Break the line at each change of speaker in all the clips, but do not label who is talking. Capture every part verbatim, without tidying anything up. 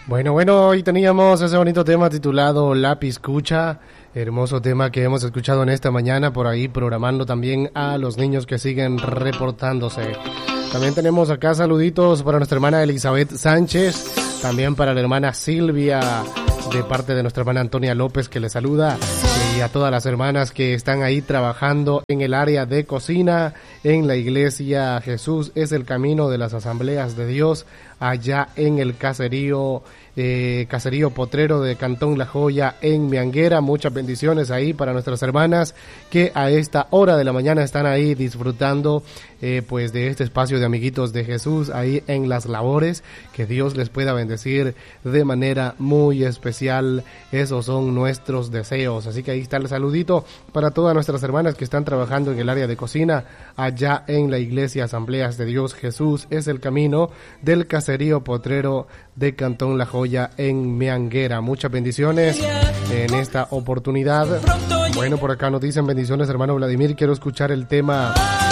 Bueno, bueno, hoy teníamos ese bonito tema titulado La Piscucha, hermoso tema que hemos escuchado en esta mañana, por ahí programando también a los niños que siguen reportándose. También tenemos acá saluditos para nuestra hermana Elizabeth Sánchez, también para la hermana Silvia, de parte de nuestra hermana Antonia López, que le saluda, y a todas las hermanas que están ahí trabajando en el área de cocina en la iglesia Jesús es el Camino de las Asambleas de Dios, allá en el caserío eh, caserío Potrero de Cantón La Joya en Mianguera. Muchas bendiciones ahí para nuestras hermanas que a esta hora de la mañana están ahí disfrutando eh, pues de este espacio de amiguitos de Jesús ahí en las labores. Que Dios les pueda bendecir de manera muy especial. Esos son nuestros deseos. Así que ahí está el saludito para todas nuestras hermanas que están trabajando en el área de cocina allá en la iglesia Asambleas de Dios Jesús es el Camino del caserío Potrero de Cantón La Joya en Mianguera. Muchas bendiciones en esta oportunidad. Bueno, por acá nos dicen bendiciones, hermano Vladimir. Quiero escuchar el tema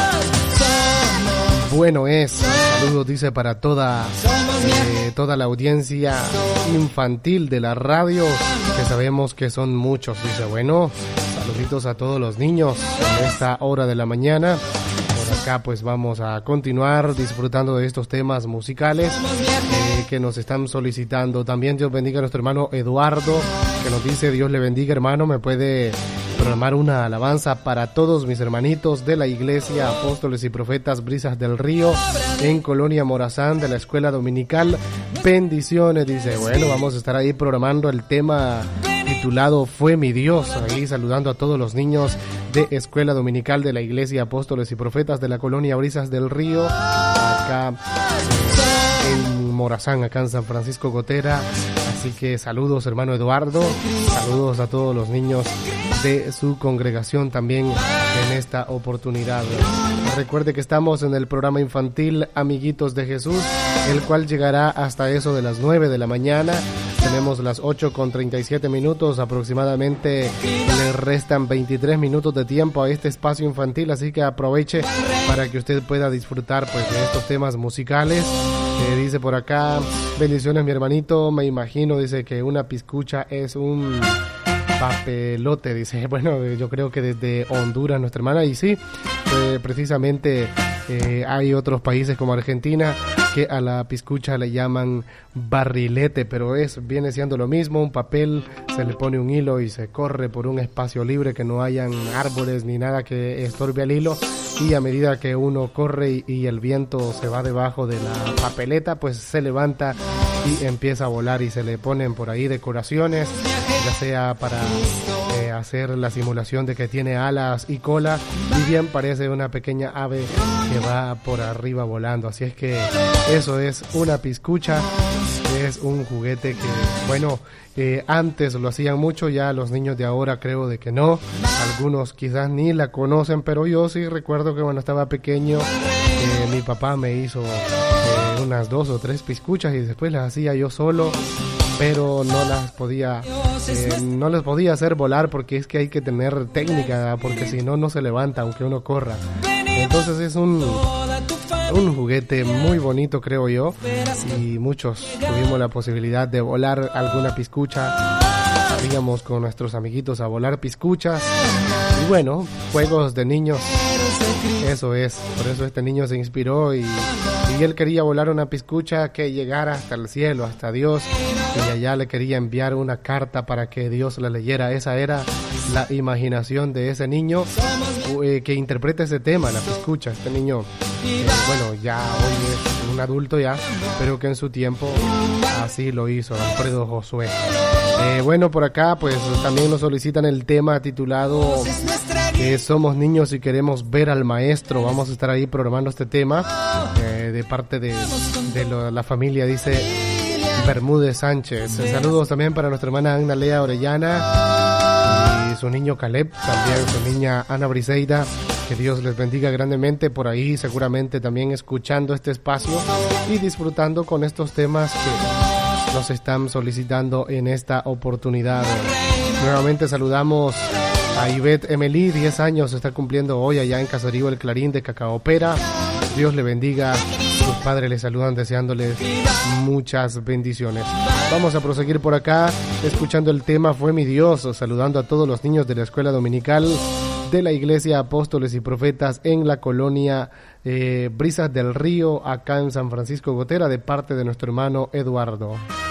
Bueno es. Saludos, dice, para toda eh, toda la audiencia infantil de la radio, que sabemos que son muchos. Dice, bueno, saluditos a todos los niños en esta hora de la mañana. Por acá pues vamos a continuar disfrutando de estos temas musicales eh, que nos están solicitando. También Dios bendiga a nuestro hermano Eduardo, que nos dice, Dios le bendiga, hermano, me puede programar una alabanza para todos mis hermanitos de la iglesia Apóstoles y Profetas Brisas del Río en Colonia Morazán de la escuela dominical. Bendiciones, dice. Bueno, vamos a estar ahí programando el tema titulado Fue mi Dios, ahí saludando a todos los niños de escuela dominical de la iglesia Apóstoles y Profetas de la Colonia Brisas del Río, acá en Morazán, acá en San Francisco Gotera. Así que saludos, hermano Eduardo, saludos a todos los niños de su congregación también en esta oportunidad. Recuerde que estamos en el programa infantil Amiguitos de Jesús, el cual llegará hasta eso de las nueve de la mañana. Tenemos las ocho con treinta y siete minutos aproximadamente, le restan veintitrés minutos de tiempo a este espacio infantil, así que aproveche para que usted pueda disfrutar pues de estos temas musicales. Eh, dice por acá, bendiciones mi hermanito, me imagino, dice que una piscucha es un papelote, dice. Bueno, yo creo que desde Honduras nuestra hermana, y sí, eh, precisamente eh, hay otros países como Argentina que a la piscucha le llaman barrilete, pero es viene siendo lo mismo, un papel, se le pone un hilo y se corre por un espacio libre, que no hayan árboles ni nada que estorbe al hilo, y a medida que uno corre y, y el viento se va debajo de la papeleta, pues se levanta y empieza a volar, y se le ponen por ahí decoraciones, ya sea para eh, hacer la simulación de que tiene alas y cola, y bien parece una pequeña ave que va por arriba volando. Así es que eso es una piscucha, es un juguete que, bueno, eh, antes lo hacían mucho, ya los niños de ahora creo de que no, algunos quizás ni la conocen, pero yo sí recuerdo que cuando estaba pequeño eh, mi papá me hizo eh, unas dos o tres piscuchas y después las hacía yo solo, pero no las podía eh, no les podía hacer volar, porque es que hay que tener técnica, porque si no, no se levanta aunque uno corra. Entonces es un un juguete muy bonito, creo yo, y muchos tuvimos la posibilidad de volar alguna piscucha. Salíamos con nuestros amiguitos a volar piscuchas, y bueno, juegos de niños, eso es, por eso este niño se inspiró y, y él quería volar una piscucha que llegara hasta el cielo, hasta Dios, y allá le quería enviar una carta para que Dios la leyera. Esa era la imaginación de ese niño eh, que interpreta ese tema, la piscucha. Este niño, eh, bueno, ya hoy es un adulto ya, pero que en su tiempo así lo hizo, Alfredo Josué. Eh, bueno, por acá pues también nos solicitan el tema titulado que somos niños y queremos ver al maestro. Vamos a estar ahí programando este tema eh, de parte de, de lo, la familia, dice Bermúdez Sánchez. Saludos también para nuestra hermana Ana Lea Orellana y su niño Caleb, también su niña Ana Briseida. Que Dios les bendiga grandemente por ahí, seguramente también escuchando este espacio y disfrutando con estos temas que nos están solicitando en esta oportunidad. Nuevamente saludamos a Ivette Emily, diez años está cumpliendo hoy allá en Caserío El Clarín de Cacaopera. Dios le bendiga su padres les saludan deseándoles muchas bendiciones. Vamos a proseguir por acá escuchando el tema Fue mi Dios, saludando a todos los niños de la escuela dominical de la Iglesia Apóstoles y Profetas en la colonia eh, Brisas del Río, acá en San Francisco Gotera, de parte de nuestro hermano Eduardo.